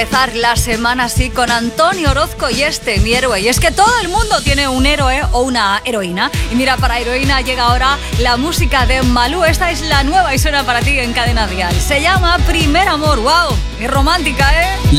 Empezar la semana así con Antonio Orozco y mi héroe. Y es que todo el mundo tiene un héroe o una heroína. Y mira, para heroína llega ahora la música de Malú. Esta es la nueva y suena para ti en Cadena Dial. Se llama Primer Amor. ¡Wow! ¡Qué romántica, eh!